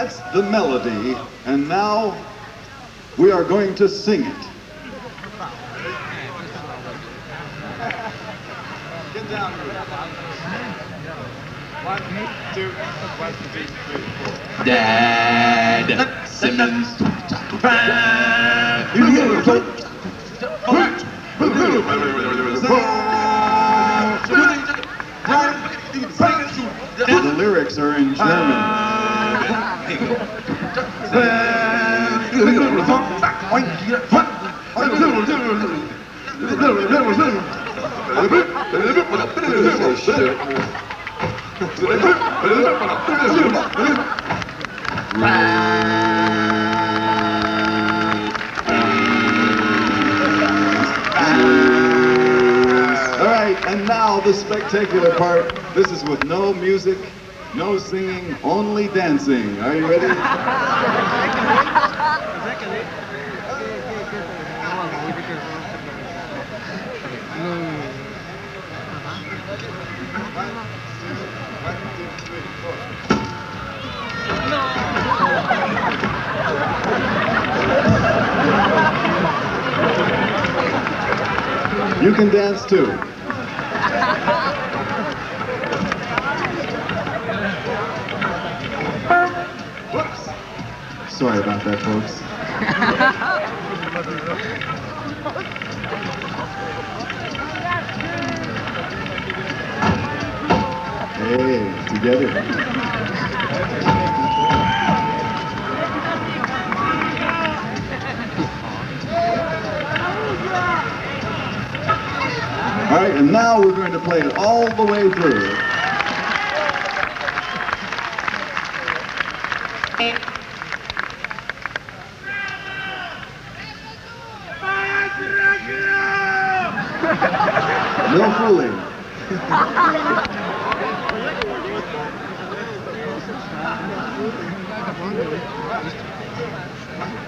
That's the melody, and now we are going to sing it. Get down here. 1, 2, 1, 2, 3, 4. Dad Simmons. The lyrics are in German. Alright, and now the spectacular part. This is with no music, no singing, only dancing. Are you ready? You can dance too. Whoops. Sorry about that, folks. Hey, together. All right, and now we're going to play it all the way through. No fooling.